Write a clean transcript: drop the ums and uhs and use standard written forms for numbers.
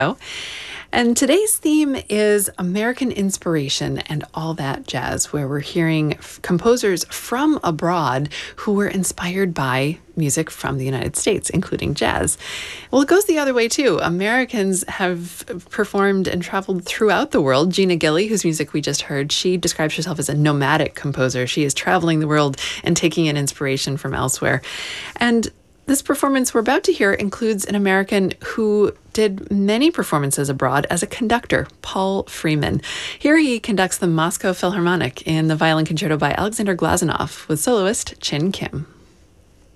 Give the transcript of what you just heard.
And today's theme is American inspiration and all that jazz, where we're hearing composers from abroad who were inspired by music from the United States, including jazz. Well, it goes the other way too. Americans have performed and traveled throughout the world. Gina Gilly, whose music we just heard, she describes herself as a nomadic composer. She is traveling the world and taking in inspiration from elsewhere. And this performance we're about to hear includes an American who did many performances abroad as a conductor, Paul Freeman. Here he conducts the Moscow Philharmonic in the violin concerto by Alexander Glazunov with soloist Chin Kim.